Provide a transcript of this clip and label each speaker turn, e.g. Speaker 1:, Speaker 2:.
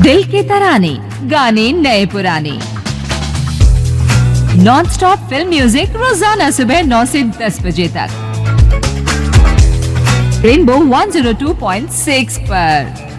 Speaker 1: दिल के तराने, गाने नए पुराने, नॉन स्टॉप फिल्म म्यूजिक रोजाना सुबह 9 से 10 बजे तक रेनबो 102.6 पर।